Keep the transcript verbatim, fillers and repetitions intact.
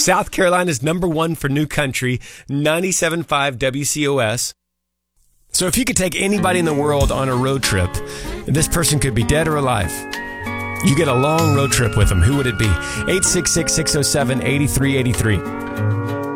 South Carolina's number one for new country, ninety-seven point five W C O S. So if you could take anybody in the world on a road trip, this person could be dead or alive. You get a long road trip with them. Who would it be? eight six six, six oh seven, eight three eight three.